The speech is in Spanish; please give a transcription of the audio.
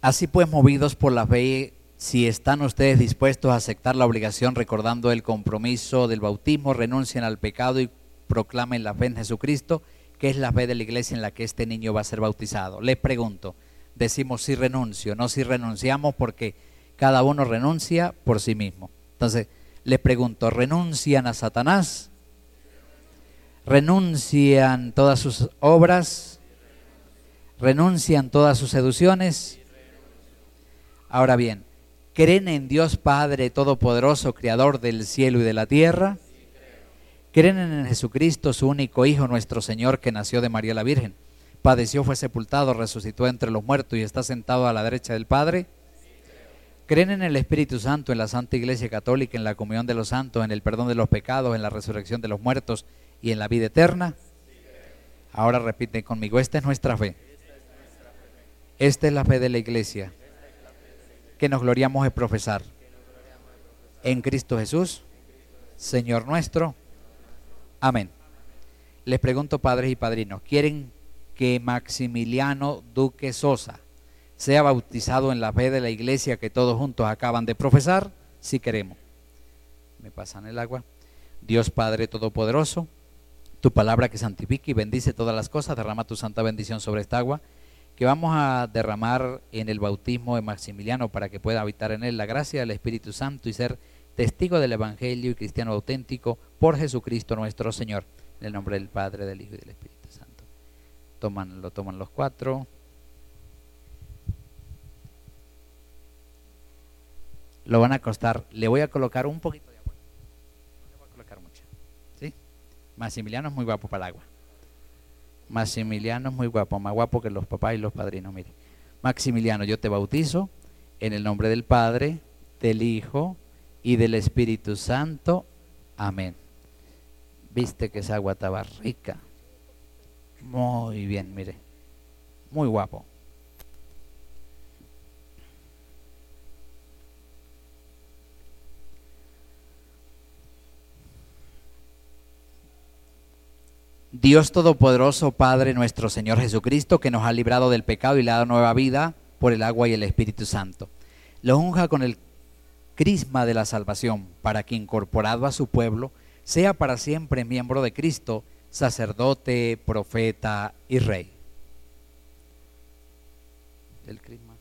Así pues, movidos por la fe, si están ustedes dispuestos a aceptar la obligación, recordando el compromiso del bautismo, renuncien al pecado y proclamen la fe en Jesucristo, que es la fe de la iglesia en la que este niño va a ser bautizado. Les pregunto, decimos sí renuncio, no si renunciamos, porque cada uno renuncia por sí mismo. Entonces, les pregunto, ¿renuncian a Satanás? ¿Renuncian todas sus obras? ¿Renuncian todas sus seducciones? Ahora bien, ¿creen en Dios Padre Todopoderoso, Creador del cielo y de la tierra? ¿Creen en Jesucristo, su único Hijo, nuestro Señor, que nació de María la Virgen? Padeció, fue sepultado, resucitó entre los muertos y está sentado a la derecha del Padre. ¿Creen en el Espíritu Santo, en la Santa Iglesia Católica, en la comunión de los santos, en el perdón de los pecados, en la resurrección de los muertos y en la vida eterna? Ahora repiten conmigo, esta es nuestra fe. Esta es la fe de la iglesia que nos gloriamos de profesar. En Cristo Jesús, Señor nuestro. Amén. Les pregunto, padres y padrinos, ¿quieren que Maximiliano Duque Sosa sea bautizado en la fe de la iglesia que todos juntos acaban de profesar? Sí queremos. ¿Me pasan el agua? Dios Padre Todopoderoso, tu palabra que santifica y bendice todas las cosas, derrama tu santa bendición sobre esta agua que vamos a derramar en el bautismo de Maximiliano, para que pueda habitar en él la gracia del Espíritu Santo y ser testigo del Evangelio y cristiano auténtico por Jesucristo nuestro Señor. En el nombre del Padre, del Hijo y del Espíritu Santo. Lo toman los cuatro. Lo van a acostar. Le voy a colocar un poquito de agua. No le voy a colocar mucho. ¿Sí? Maximiliano es muy guapo para el agua. Maximiliano es muy guapo, más guapo que los papás y los padrinos. Mire, Maximiliano, yo te bautizo en el nombre del Padre, del Hijo y del Espíritu Santo. Amén. Viste que esa agua estaba rica. Muy bien, mire. Muy guapo. Dios Todopoderoso, Padre nuestro Señor Jesucristo, que nos ha librado del pecado y le ha dado nueva vida por el agua y el Espíritu Santo, lo unja con el crisma de la salvación, para que incorporado a su pueblo, sea para siempre miembro de Cristo, sacerdote, profeta y rey. El crisma.